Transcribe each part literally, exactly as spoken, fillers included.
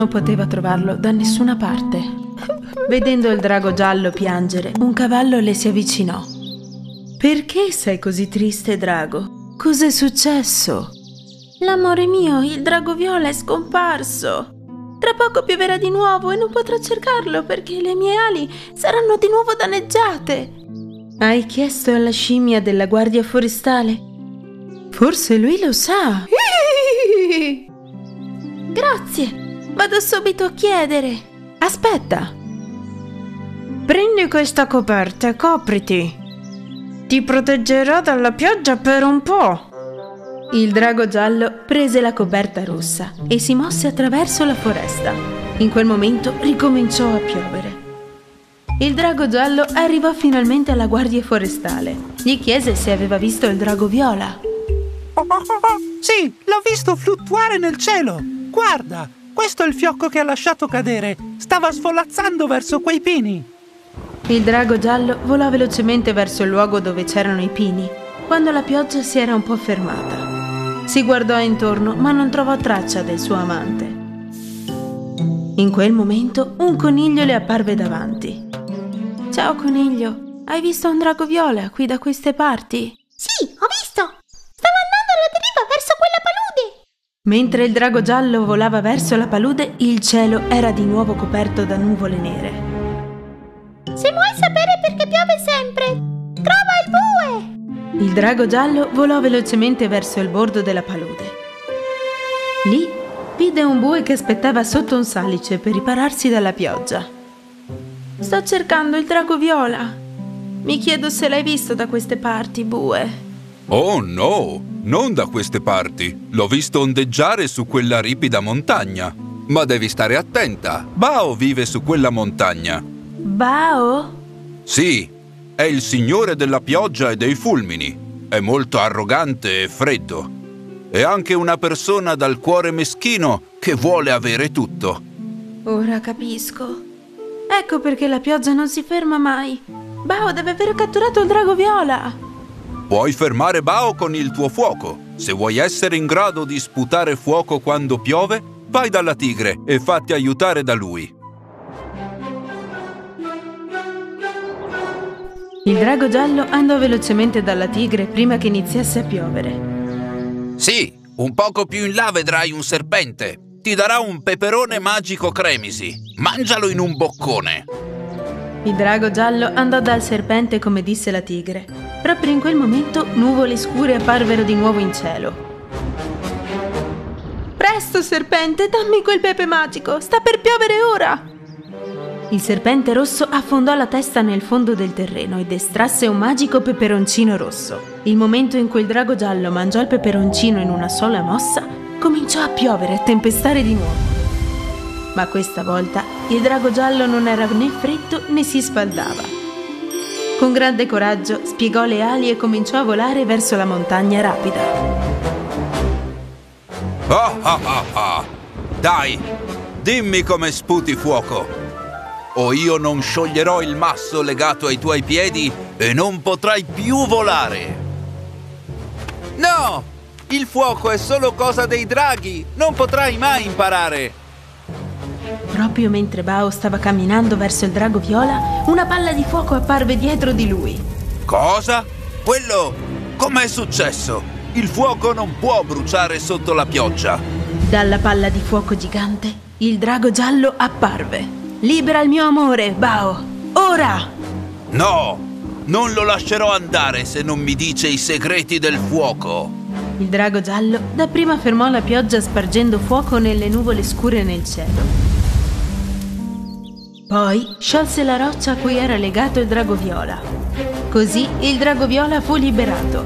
Non poteva trovarlo da nessuna parte. Vedendo il drago giallo piangere, un cavallo le si avvicinò. Perché sei così triste, drago? Cos'è successo? L'amore mio, il drago viola è scomparso. Tra poco pioverà di nuovo e non potrò cercarlo perché le mie ali saranno di nuovo danneggiate. Hai chiesto alla scimmia della guardia forestale? Forse lui lo sa. Grazie. Vado subito a chiedere. Aspetta. Prendi questa coperta e copriti. Ti proteggerà dalla pioggia per un po'. Il drago giallo prese la coperta rossa e si mosse attraverso la foresta. In quel momento ricominciò a piovere. Il drago giallo arrivò finalmente alla guardia forestale. Gli chiese se aveva visto il drago viola. Sì, l'ho visto fluttuare nel cielo. Guarda, questo è il fiocco che ha lasciato cadere. Stava svolazzando verso quei pini. Il drago giallo volò velocemente verso il luogo dove c'erano i pini, quando la pioggia si era un po' fermata. Si guardò intorno, ma non trovò traccia del suo amante. In quel momento un coniglio le apparve davanti. Ciao coniglio, hai visto un drago viola qui da queste parti? Sì, ho visto! Stava andando alla deriva verso quella palude! Mentre il drago giallo volava verso la palude, il cielo era di nuovo coperto da nuvole nere. Se vuoi sapere perché piove sempre, trova il bue! Il drago giallo volò velocemente verso il bordo della palude. Lì vide un bue che aspettava sotto un salice per ripararsi dalla pioggia. Sto cercando il drago viola. Mi chiedo se l'hai visto da queste parti, bue. Oh no, non da queste parti. L'ho visto ondeggiare su quella ripida montagna. Ma devi stare attenta. Bao vive su quella montagna. Bao? Sì, è il signore della pioggia e dei fulmini. È molto arrogante e freddo. È anche una persona dal cuore meschino che vuole avere tutto. Ora capisco. Ecco perché la pioggia non si ferma mai. Bao deve aver catturato il drago viola. Puoi fermare Bao con il tuo fuoco. Se vuoi essere in grado di sputare fuoco quando piove, vai dalla tigre e fatti aiutare da lui. Il drago giallo andò velocemente dalla tigre prima che iniziasse a piovere. Sì, un poco più in là vedrai un serpente. Ti darà un peperone magico cremisi. Mangialo in un boccone. Il drago giallo andò dal serpente come disse la tigre. Proprio in quel momento nuvole scure apparvero di nuovo in cielo. Presto, serpente, dammi quel pepe magico! Sta per piovere ora! Il serpente rosso affondò la testa nel fondo del terreno ed estrasse un magico peperoncino rosso. Il momento in cui il drago giallo mangiò il peperoncino in una sola mossa, cominciò a piovere e a tempestare di nuovo. Ma questa volta il drago giallo non era né freddo né si spaldava. Con grande coraggio spiegò le ali e cominciò a volare verso la montagna rapida. Ah ah ah ah! Dai, dimmi come sputi fuoco! O io non scioglierò il masso legato ai tuoi piedi e non potrai più volare! No! Il fuoco è solo cosa dei draghi! Non potrai mai imparare! Proprio mentre Bao stava camminando verso il drago viola, una palla di fuoco apparve dietro di lui. Cosa? Quello? Com'è successo? Il fuoco non può bruciare sotto la pioggia! Dalla palla di fuoco gigante, il drago giallo apparve. Libera il mio amore, Bao! Ora! No! Non lo lascerò andare se non mi dice i segreti del fuoco! Il drago giallo dapprima fermò la pioggia spargendo fuoco nelle nuvole scure nel cielo. Poi sciolse la roccia a cui era legato il drago viola. Così il drago viola fu liberato.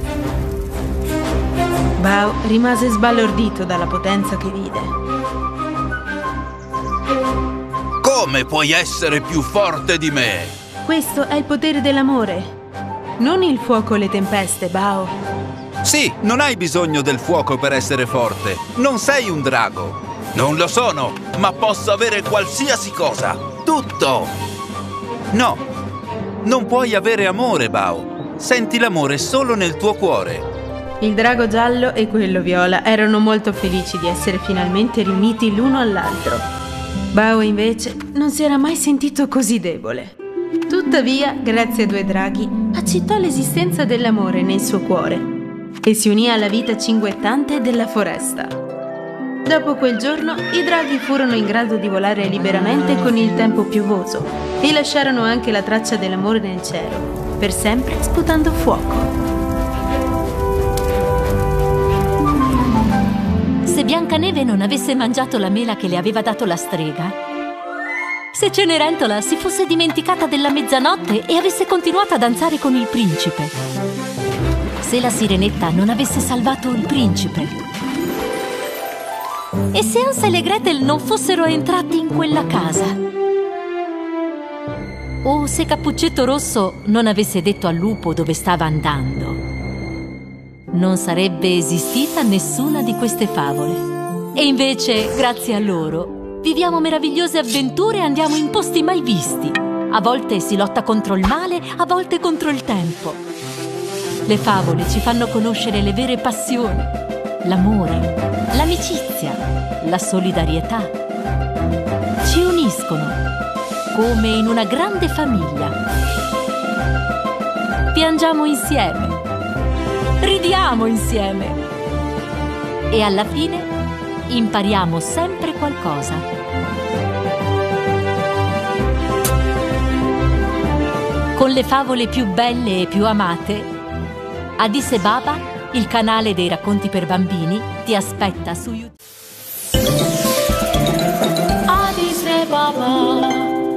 Bao rimase sbalordito dalla potenza che vide. Come puoi essere più forte di me? Questo è il potere dell'amore. Non il fuoco o le tempeste, Bao. Sì, non hai bisogno del fuoco per essere forte. Non sei un drago. Non lo sono, ma posso avere qualsiasi cosa. Tutto. No, non puoi avere amore, Bao. Senti l'amore solo nel tuo cuore. Il drago giallo e quello viola erano molto felici di essere finalmente riuniti l'uno all'altro. Bao invece non si era mai sentito così debole. Tuttavia, grazie ai due draghi, accettò l'esistenza dell'amore nel suo cuore e si unì alla vita cinguettante della foresta. Dopo quel giorno, i draghi furono in grado di volare liberamente con il tempo piovoso e lasciarono anche la traccia dell'amore nel cielo, per sempre sputando fuoco. Se Biancaneve non avesse mangiato la mela che le aveva dato la strega, se Cenerentola si fosse dimenticata della mezzanotte e avesse continuato a danzare con il principe, se la Sirenetta non avesse salvato il principe, e se Hansel e Gretel non fossero entrati in quella casa, o se Cappuccetto Rosso non avesse detto al lupo dove stava andando, non sarebbe esistita nessuna di queste favole. E invece, grazie a loro, viviamo meravigliose avventure e andiamo in posti mai visti. A volte si lotta contro il male, a volte contro il tempo. Le favole ci fanno conoscere le vere passioni, l'amore, l'amicizia, la solidarietà. Ci uniscono, come in una grande famiglia. Piangiamo insieme. Ridiamo insieme e alla fine impariamo sempre qualcosa. Con le favole più belle e più amate, Addis Ababa, il canale dei racconti per bambini, ti aspetta su YouTube. Addis Ababa.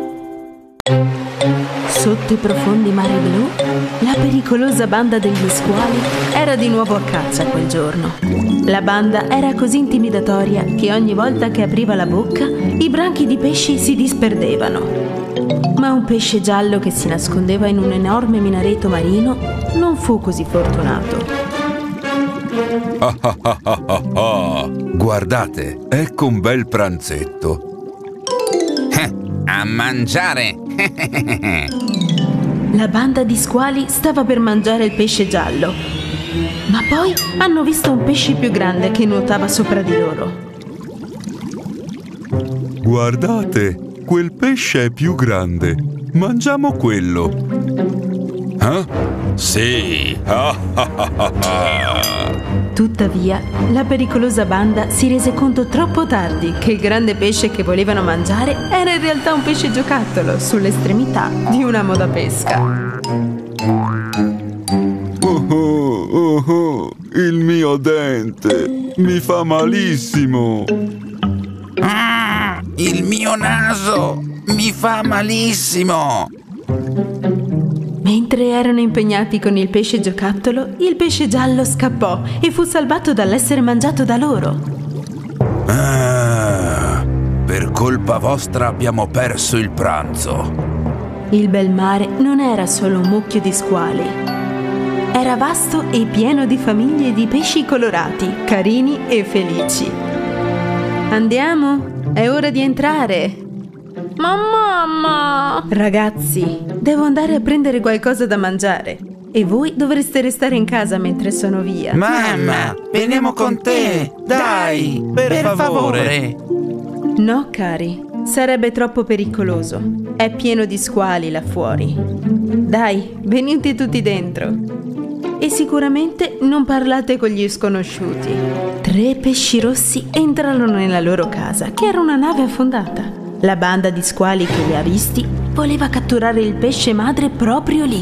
Sotto i profondi mari blu, la pericolosa banda degli squali era di nuovo a caccia quel giorno. La banda era così intimidatoria che ogni volta che apriva la bocca, i branchi di pesci si disperdevano. Ma un pesce giallo che si nascondeva in un enorme minareto marino non fu così fortunato. Ah, ah, ah, ah, ah, ah. Guardate, ecco un bel pranzetto. A mangiare! La banda di squali stava per mangiare il pesce giallo, ma poi hanno visto un pesce più grande che nuotava sopra di loro. Guardate, quel pesce è più grande. Mangiamo quello. Ah? Sì! Ah, ah, ah, ah. Tuttavia, la pericolosa banda si rese conto troppo tardi che il grande pesce che volevano mangiare era in realtà un pesce giocattolo sull'estremità di un amo da pesca. Oh, oh, oh, oh, il mio dente mi fa malissimo. Ah, il mio naso mi fa malissimo. Mentre erano impegnati con il pesce giocattolo, il pesce giallo scappò e fu salvato dall'essere mangiato da loro. Ah, per colpa vostra abbiamo perso il pranzo. Il bel mare non era solo un mucchio di squali. Era vasto e pieno di famiglie di pesci colorati, carini e felici. Andiamo? È ora di entrare. Ma mamma! Ragazzi, devo andare a prendere qualcosa da mangiare e voi dovreste restare in casa mentre sono via. Mamma, veniamo con te! Dai, per, per favore! No, cari, sarebbe troppo pericoloso. È pieno di squali là fuori. Dai, venite tutti dentro. E sicuramente non parlate con gli sconosciuti. Tre pesci rossi entrarono nella loro casa, che era una nave affondata. La banda di squali che li ha visti voleva catturare il pesce madre proprio lì.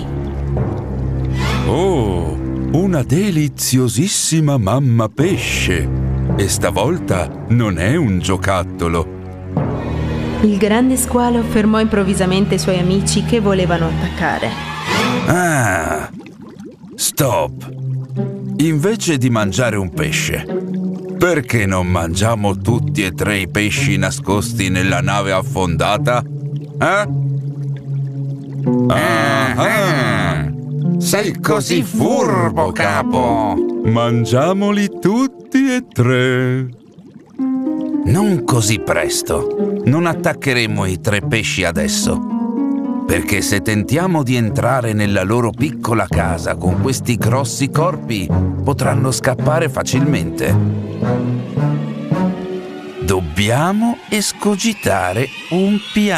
Oh, una deliziosissima mamma pesce. E stavolta non è un giocattolo. Il grande squalo fermò improvvisamente i suoi amici che volevano attaccare. Ah, stop! Invece di mangiare un pesce, perché non mangiamo tutti e tre i pesci nascosti nella nave affondata? Eh? Ah, ah. Sei così furbo, capo! Mangiamoli tutti e tre. Non così presto. Non attaccheremo i tre pesci adesso. perché se tentiamo di entrare nella loro piccola casa con questi grossi corpi, potranno scappare facilmente. Dobbiamo escogitare un piano.